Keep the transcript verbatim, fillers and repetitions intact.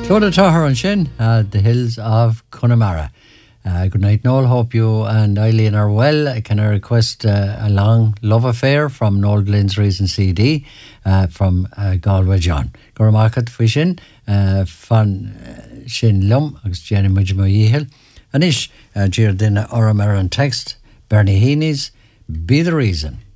Toda Tahar and Shin, uh, the hills of Connemara. Uh, good night, Noel. Hope you and Eileen are well. Can I request uh, a long love affair from Noel Glynn's recent C D uh, from uh, Galway John. Gormakat Fishin, Fan Shin Lum, agus Jenny Mujmo Yihil. Anish, Girdina Oramaran text, Bernie Heaney's Be the Reason.